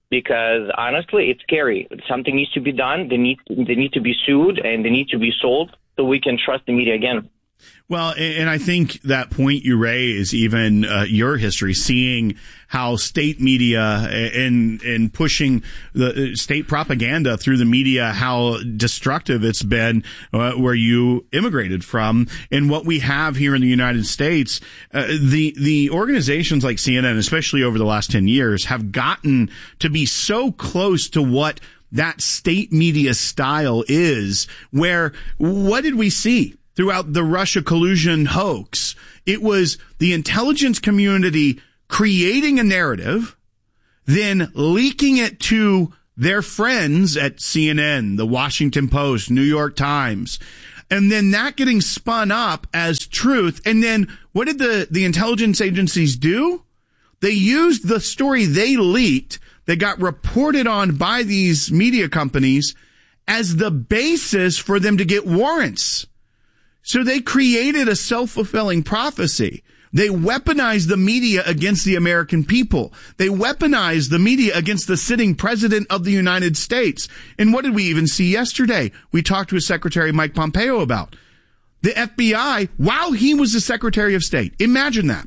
because honestly, it's scary. Something needs to be done. They need they need to be sued and they need to be sold so we can trust the media again. Well, and I think that point you raise, even uh, your history, seeing how state media and and pushing the state propaganda through the media, how destructive it's been uh, where you immigrated from, and what we have here in the United States, uh, the the organizations like C N N, especially over the last ten years, have gotten to be so close to what that state media style is, where what did we see throughout the Russia collusion hoax? It was the intelligence community creating a narrative, then leaking it to their friends at C N N, the Washington Post, New York Times, and then that getting spun up as truth. And then what did the, the intelligence agencies do? They used the story they leaked that got reported on by these media companies as the basis for them to get warrants. So they created a self-fulfilling prophecy. They weaponized the media against the American people. They weaponized the media against the sitting president of the United States. And what did we even see yesterday? We talked with Secretary Mike Pompeo about the F B I while he was the Secretary of State. Imagine that.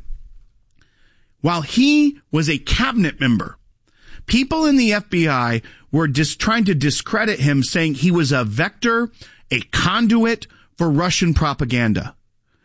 While he was a cabinet member, people in the F B I were just trying to discredit him, saying he was a vector, a conduit for Russian propaganda.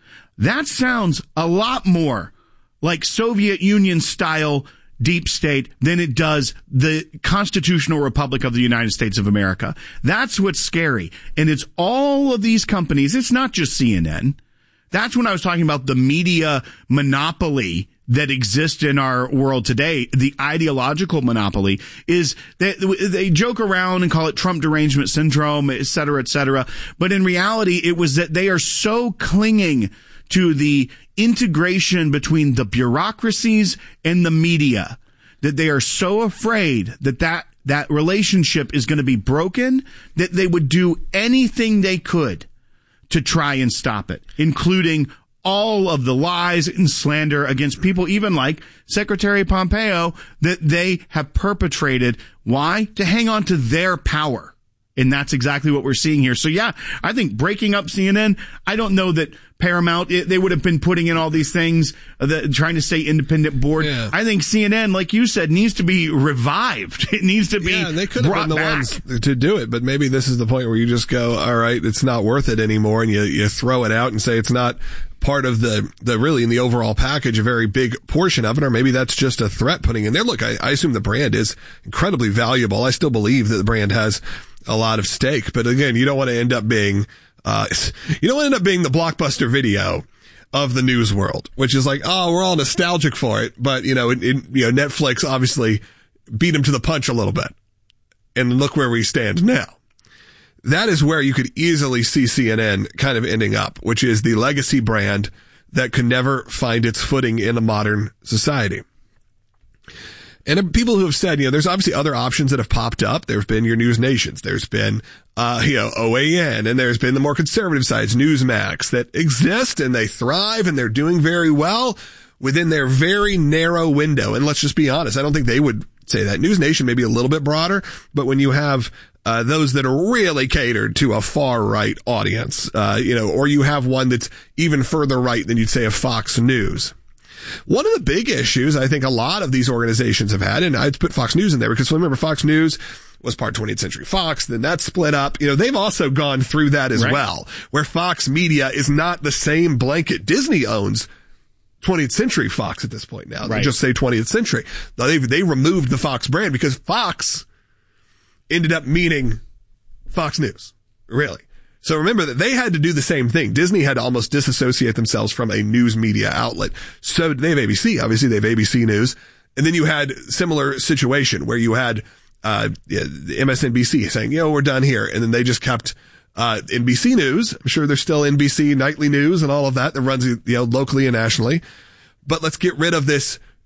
That sounds a lot more like Soviet Union style deep state than it does the constitutional republic of the United States of America. That's what's scary. And it's all of these companies. It's not just C N N. That's when I was talking about the media monopoly that exists in our world today. The ideological monopoly is that they joke around and call it Trump derangement syndrome, et cetera, et cetera. But in reality, it was that they are so clinging to the integration between the bureaucracies and the media that they are so afraid that that, that relationship is going to be broken that they would do anything they could to try and stop it, including all of the lies and slander against people, even like Secretary Pompeo, that they have perpetrated. Why? To hang on to their power. And that's exactly what we're seeing here. So, yeah, I think breaking up C N N, I don't know that Paramount, it, they would have been putting in all these things, uh, the, trying to stay independent board. Yeah. I think C N N, like you said, needs to be revived. It needs to be yeah, they could have been the back. ones to do it, but maybe this is the point where you just go, all right, it's not worth it anymore, and you, you throw it out and say it's not part of the, the really in the overall package, a very big portion of it, or maybe that's just a threat putting in there. Look, I, I assume the brand is incredibly valuable. I still believe that the brand has a lot of stake, but again, you don't want to end up being, uh, you don't want to end up being the Blockbuster Video of the news world, which is like, oh, we're all nostalgic for it, but you know, in, in, you know, Netflix obviously beat him to the punch a little bit, and look where we stand now. That is where you could easily see C N N kind of ending up, which is the legacy brand that could never find its footing in a modern society. And people who have said, you know, there's obviously other options that have popped up. There's been your News Nations. There's been, uh, you know, O A N, and there's been the more conservative sides, Newsmax, that exist and they thrive and they're doing very well within their very narrow window. And let's just be honest, I don't think they would say that. News Nation may be a little bit broader, but when you have uh those that are really catered to a far right audience, uh, you know, or you have one that's even further right than you'd say a Fox News. One of the big issues I think a lot of these organizations have had, and I'd put Fox News in there because remember Fox News was part twentieth Century Fox, then that split up. You know, they've also gone through that as right. well, where Fox Media is not the same blanket. Disney owns twentieth Century Fox at this point now. They right. just say twentieth Century. They they removed the Fox brand because Fox ended up meaning Fox News, really. So remember that they had to do the same thing. Disney had to almost disassociate themselves from a news media outlet. So they have A B C. Obviously, they have A B C News. And then you had similar situation where you had uh M S N B C saying, you know, we're done here. And then they just kept uh N B C News. I'm sure there's still N B C Nightly News and all of that that runs, you know, locally and nationally. But let's get rid of this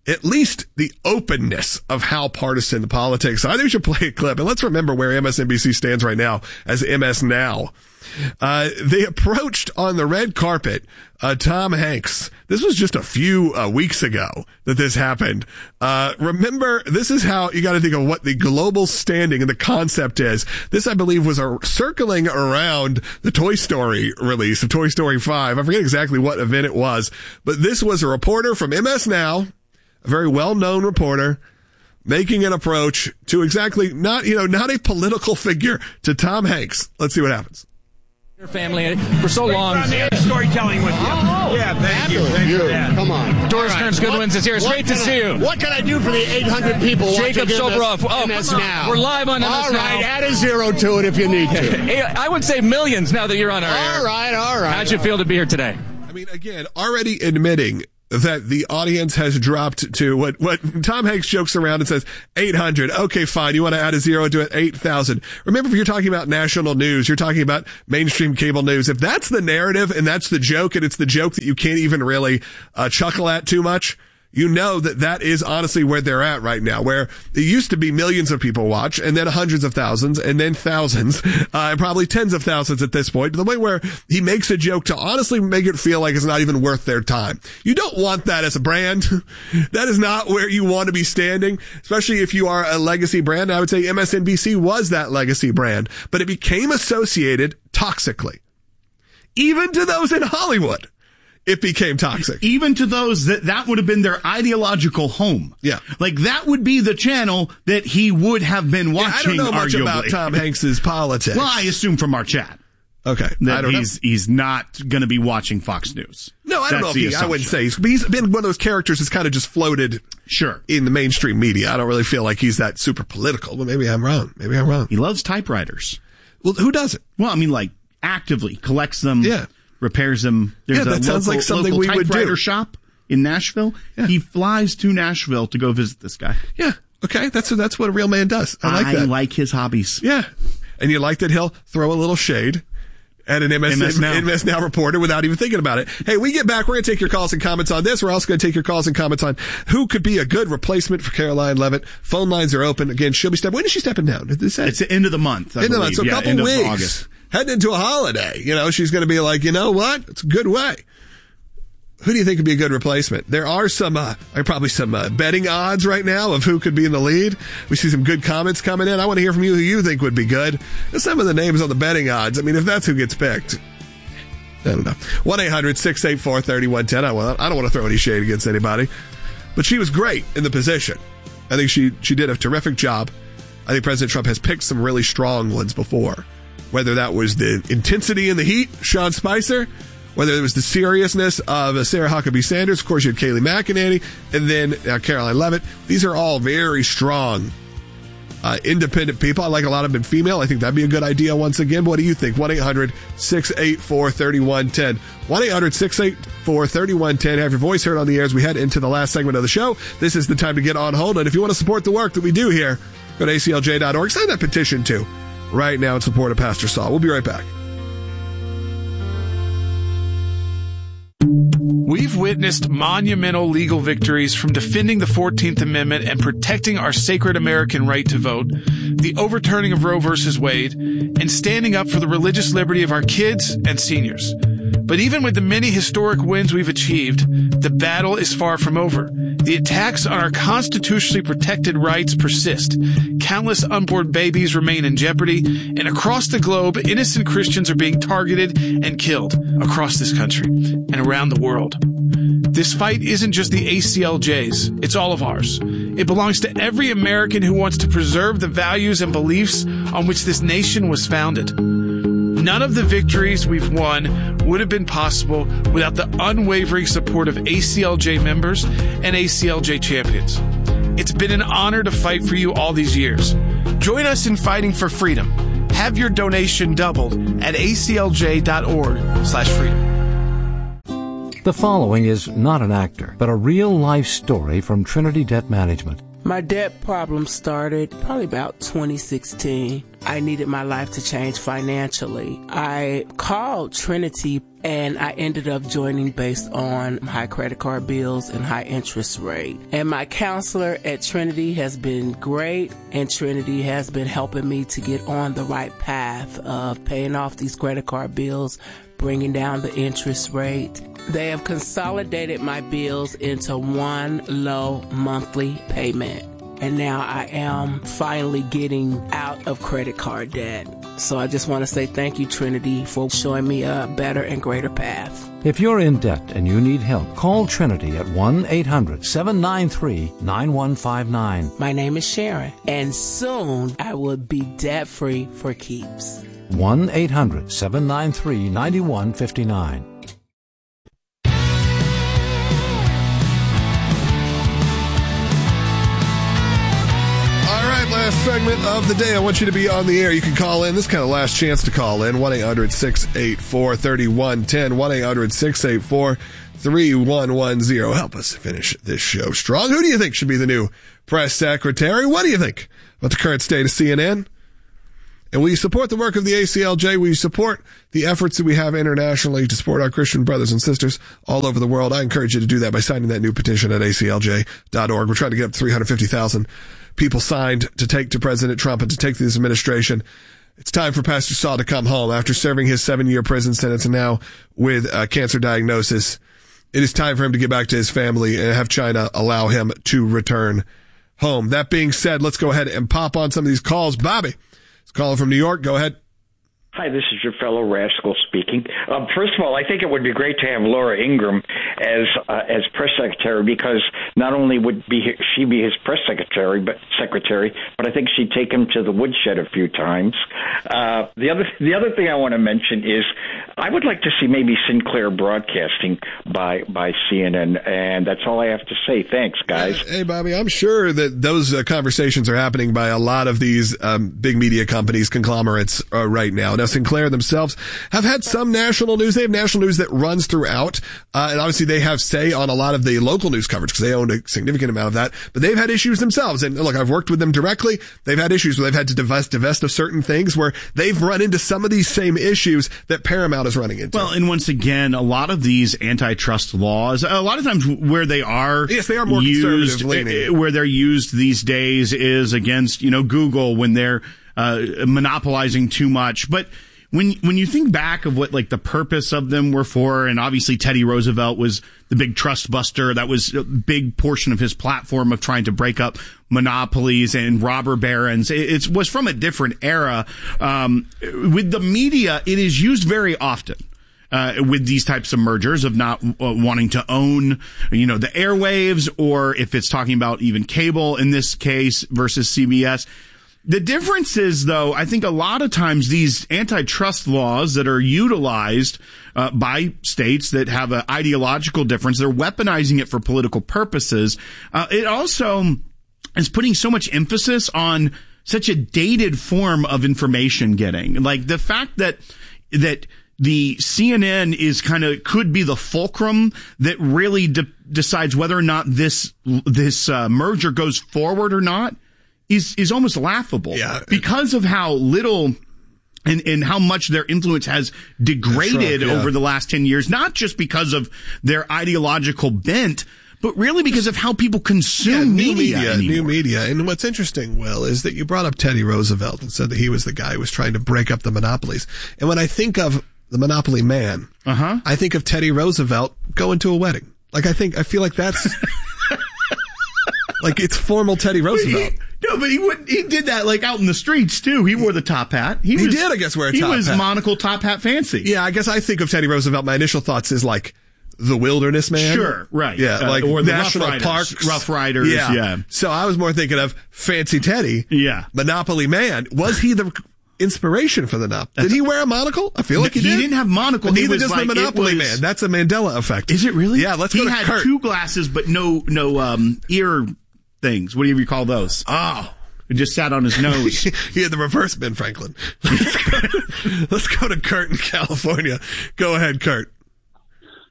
at least the openness of how partisan the politics. I think we should play a clip, and let's remember where M S N B C stands right now as M S Now. Uh, they approached on the red carpet, uh, Tom Hanks. This was just a few uh, weeks ago that this happened. Uh, remember, this is how you got to think of what the global standing and the concept is. This, I believe, was a, circling around the Toy Story release of Toy Story five. I forget exactly what event it was, but this was a reporter from M S Now, a very well-known reporter, making an approach to exactly not, you know, not a political figure, to Tom Hanks. Let's see what happens. Your family for so long. On the storytelling with you. Oh, yeah, thank you. Thank you. Come on. Doris Kearns Goodwins is here. It's great to see you. What can I do for the eight hundred people Jacob watching Soboroff. Oh, M S Now? We're live on M S All Now. right, add a zero to it if you need to. I would say millions now that you're on our air. All right, all right. How'd you feel to be here today? I mean, again, already admitting that the audience has dropped to what, what Tom Hanks jokes around and says, eight hundred. Okay, fine. You want to add a zero to it? eight thousand. Remember, if you're talking about national news, you're talking about mainstream cable news. If that's the narrative and that's the joke, and it's the joke that you can't even really uh, chuckle at too much, you know that that is honestly where they're at right now, where it used to be millions of people watch, and then hundreds of thousands, and then thousands, uh, and probably tens of thousands at this point, to the point where he makes a joke to honestly make it feel like it's not even worth their time. You don't want that as a brand. That is not where you want to be standing, especially if you are a legacy brand. I would say M S N B C was that legacy brand, but it became associated toxically, even to those in Hollywood. It became toxic. Even to those that that would have been their ideological home. Yeah. Like that would be the channel that he would have been watching. Yeah, I don't know much arguably. about Tom Hanks's politics. Well, I assume from our chat. Okay. That I don't he's, know. he's not going to be watching Fox News. No, I don't That's know if he, I wouldn't say he's, he's been one of those characters that's kind of just floated. Sure. In the mainstream media. I don't really feel like he's that super political, but maybe I'm wrong. Maybe I'm wrong. He loves typewriters. Well, who doesn't? Well, I mean, like actively collects them. Yeah. Repairs them. There's yeah, that a sounds local, like something local we would typewriter do. shop in Nashville. Yeah. He flies to Nashville to go visit this guy. Yeah. Okay. That's that's what a real man does. I like I that. like his hobbies. Yeah. And you like that he'll throw a little shade at an M S, M S Now. M S Now reporter without even thinking about it. Hey, we get back. We're going to take your calls and comments on this. We're also going to take your calls and comments on who could be a good replacement for Caroline Levitt. Phone lines are open. Again, she'll be stepping. When is she stepping down? Did they say? It's the end of the month. I End of the month. believe. So a Yeah, couple end weeks. Of August. Heading into a holiday. You know, she's going to be like, you know what? It's a good way. Who do you think could be a good replacement? There are some, uh, are probably some uh, betting odds right now of who could be in the lead. We see some good comments coming in. I want to hear from you who you think would be good. And some of the names on the betting odds. I mean, if that's who gets picked, I don't know. one eight hundred six eight four three one one zero. I don't, I don't want to throw any shade against anybody. But she was great in the position. I think she, she did a terrific job. I think President Trump has picked some really strong ones before. Whether that was the intensity in the heat, Sean Spicer, whether it was the seriousness of Sarah Huckabee Sanders. Of course, you had Kayleigh McEnany, and then uh, Caroline Levitt. These are all very strong, uh, independent people. I like a lot of them female. I think that'd be a good idea once again. What do you think? one eight hundred six eight four three one one zero. one eight hundred six eight four three one one zero. Have your voice heard on the air as we head into the last segment of the show. This is the time to get on hold. And if you want to support the work that we do here, go to A C L J dot org. Sign that petition too. Right now in support of Pastor Saul. We'll be right back. We've witnessed monumental legal victories from defending the fourteenth Amendment and protecting our sacred American right to vote, the overturning of Roe versus Wade, and standing up for the religious liberty of our kids and seniors. But even with the many historic wins we've achieved, the battle is far from over. The attacks on our constitutionally protected rights persist. Countless unborn babies remain in jeopardy, and across the globe, innocent Christians are being targeted and killed across this country and around the world. This fight isn't just the A C L J's, it's all of ours. It belongs to every American who wants to preserve the values and beliefs on which this nation was founded. None of the victories we've won would have been possible without the unwavering support of A C L J members and A C L J champions. It's been an honor to fight for you all these years. Join us in fighting for freedom. Have your donation doubled at A C L J dot org slash freedom. The following is not an actor, but a real-life story from Trinity Debt Management. My debt problem started probably about twenty sixteen. I needed my life to change financially. I called Trinity and I ended up joining based on high credit card bills and high interest rate. And my counselor at Trinity has been great, and Trinity has been helping me to get on the right path of paying off these credit card bills, bringing down the interest rate. They have consolidated my bills into one low monthly payment. And now I am finally getting out of credit card debt. So I just want to say thank you, Trinity, for showing me a better and greater path. If you're in debt and you need help, call Trinity at one eight hundred seven nine three nine one five nine. My name is Sharon, and soon I will be debt-free for keeps. one eight hundred seven nine three nine one five nine. Last segment of the day. I want you to be on the air. You can call in. This kind of last chance to call in. one eight hundred six eight four three one one zero. one eight hundred six eight four three one one zero. Help us finish this show strong. Who do you think should be the new press secretary? What do you think about the current state of C N N? And will you support the work of the A C L J? Will you support the efforts that we have internationally to support our Christian brothers and sisters all over the world? I encourage you to do that by signing that new petition at A C L J dot org. We're trying to get up to three hundred fifty thousand people signed to take to President Trump and to take to this administration. It's time for Pastor Saul to come home after serving his seven-year prison sentence and now with a cancer diagnosis. It is time for him to get back to his family and have China allow him to return home. That being said, let's go ahead and pop on some of these calls. Bobby is calling from New York. Go ahead. Hi, this is your fellow rascal speaking. Um, first of all, I think it would be great to have Laura Ingraham as uh, as press secretary, because not only would be she be his press secretary, but secretary, but I think she'd take him to the woodshed a few times. Uh, the other the other thing I want to mention is I would like to see maybe Sinclair broadcasting by by C N N, and that's all I have to say. Thanks, guys. Hey, Bobby, I'm sure that those uh, conversations are happening by a lot of these um, big media companies, conglomerates uh, right now. Now, Sinclair themselves have had some national news. They have national news that runs throughout, uh, and obviously they have say on a lot of the local news coverage because they own a significant amount of that. But they've had issues themselves, and look, I've worked with them directly. They've had issues where they've had to divest, divest of certain things where they've run into some of these same issues that Paramount is running into. Well, and once again, a lot of these antitrust laws, a lot of times where they are, yes, they are more used, conservative leaning. Where they're used these days is against, you know, Google when they're uh, monopolizing too much, but. When when you think back of what like the purpose of them were for, and obviously Teddy Roosevelt was the big trust buster, that was a big portion of his platform of trying to break up monopolies and robber barons. It, it was from a different era. Um, with the media, it is used very often. Uh, with these types of mergers of not uh, wanting to own, you know, the airwaves, or if it's talking about even cable in this case versus C B S. The difference is, though, I think a lot of times these antitrust laws that are utilized uh, by states that have an ideological difference, they're weaponizing it for political purposes. Uh, it also is putting so much emphasis on such a dated form of information getting. Like the fact that that the C N N is kind of could be the fulcrum that really de- decides whether or not this this uh, merger goes forward or not. Is, is almost laughable. Yeah. Because of how little and, and how much their influence has degraded Trump, yeah. over the last ten years, not just because of their ideological bent, but really because of how people consume yeah, new media. media anymore. New media. And what's interesting, Will, is that you brought up Teddy Roosevelt and said that he was the guy who was trying to break up the monopolies. And when I think of the monopoly man, uh-huh. I think of Teddy Roosevelt going to a wedding. Like, I think, I feel like that's, like it's formal Teddy Roosevelt. No, but he would, he did that like out in the streets too. He wore the top hat. He, he was, did, I guess, wear a top hat. He was monocle top hat fancy. Yeah, I guess I think of Teddy Roosevelt. My initial thoughts is like the wilderness man. Sure, right. Yeah, uh, like or the national Rough Riders, parks, Rough Riders. Yeah. yeah. So I was more thinking of Fancy Teddy. Yeah. Monopoly man. Was he the inspiration for the N O P? Did he wear a monocle? I feel like he, he did. He didn't have monocle. But neither does like, the Monopoly was, man. That's a Mandela effect. Is it really? Yeah. Let's he go to had Kurt. two glasses, but no, no um, ear things. What do you call those? Oh. It just sat on his nose. He had the reverse Ben Franklin. Let's go, let's go to Kurt in California. Go ahead, Kurt.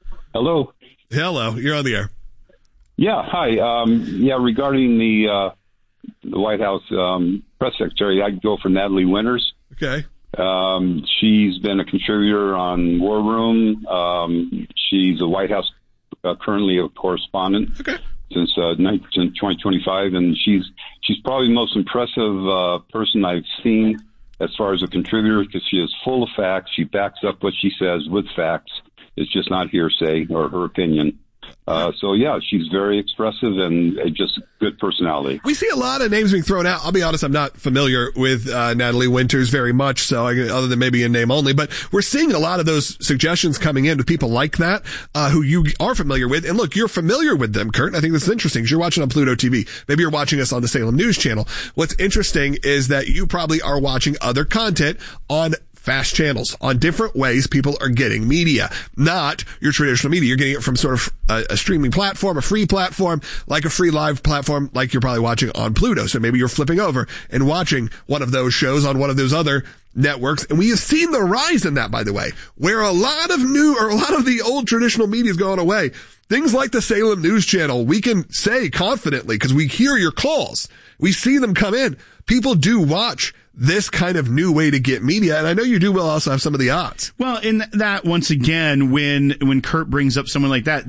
Hello. Hello. You're on the air. Yeah. Hi. Um, yeah. Regarding the uh, the White House um, press secretary, I'd go for Natalie Winters. Okay. Um, she's been a contributor on War Room. Um, she's a White House uh, currently a correspondent okay. since uh, twenty twenty-five, and she's she's probably the most impressive uh, person I've seen as far as a contributor, because she is full of facts. She backs up what she says with facts. It's just not hearsay or her opinion. Uh, so, yeah, she's very expressive and uh, just good personality. We see a lot of names being thrown out. I'll be honest, I'm not familiar with uh, Natalie Winters very much, so I, other than maybe in name only. But we're seeing a lot of those suggestions coming in with people like that uh, who you are familiar with. And look, you're familiar with them, Kurt. I think this is interesting because you're watching on Pluto T V. Maybe you're watching us on the Salem News Channel. What's interesting is that you probably are watching other content on fast channels, on different ways people are getting media, not your traditional media. You're getting it from sort of a, a streaming platform, a free platform, like a free live platform, like you're probably watching on Pluto. So maybe you're flipping over and watching one of those shows on one of those other networks. And we have seen the rise in that, by the way, where a lot of new or a lot of the old traditional media has gone away. Things like the Salem News Channel, we can say confidently because we hear your calls. We see them come in. People do watch this kind of new way to get media. And I know you do will also have some of the odds. Well, in that, once again, when, when Kurt brings up someone like that,